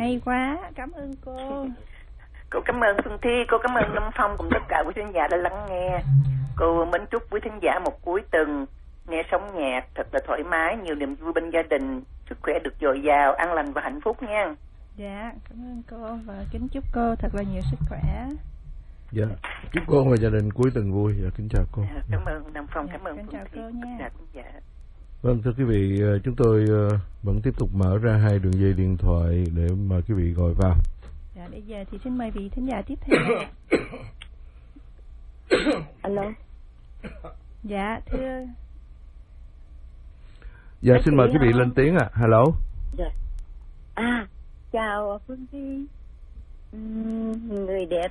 hay quá, cảm ơn cô. Cô cảm ơn Phương Thi, cô cảm ơn Lâm Phong cùng tất cả quý thính giả đã lắng nghe. Cô mến chúc quý thính giả một cuối tuần nghe sống nhạc thật là thoải mái, nhiều niềm vui bên gia đình, sức khỏe được dồi dào, an lành và hạnh phúc nha. Dạ, cảm ơn cô và kính chúc cô thật là nhiều sức khỏe. Dạ, chúc cô và gia đình cuối tuần vui. Dạ, kính chào cô. Cảm ơn Lâm Phong, cảm ơn Kính chào cô nha. Vâng, thưa quý vị, chúng tôi vẫn tiếp tục mở ra 2 đường dây điện thoại để mời quý vị gọi vào. Dạ, bây giờ thì xin mời vị thính giả tiếp theo. Alo. Dạ, thưa. Dạ, xin mời quý vị lên tiếng ạ. Hello. Dạ. Chào Phương Thi, người đẹp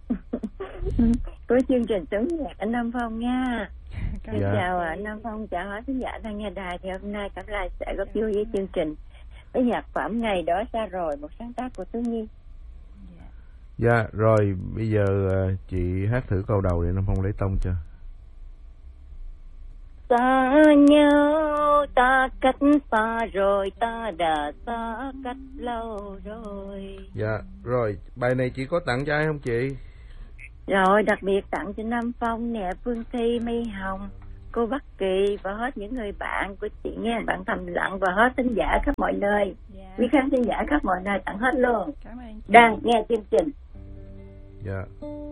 của chương trình Sống Nhạc anh Nam Phong nha. Dạ. Chào anh Nam Phong, chào hết khán giả đang nghe đài. Thì hôm nay Cẩm Lai sẽ góp vui với chương trình với nhạc phẩm Ngày Đó Xa Rồi, một sáng tác của Tú Nhi. Dạ, rồi bây giờ chị hát thử câu đầu để Nam Phong lấy tông cho. Xa nhau ta cách xa rồi, ta đã xa cách lâu rồi. Dạ, rồi bài này chị có tặng cho ai không chị? Rồi đặc biệt tặng cho Nam Phong nè, Phương Thi, Mây Hồng, cô Bắc Kỳ và hết những người bạn của chị nghe, bạn Thầm Lặng và hết thính giả khắp mọi nơi. Quý khán thính giả khắp mọi nơi tặng hết luôn. Cảm ơn chị. Đang nghe chương trình. Dạ.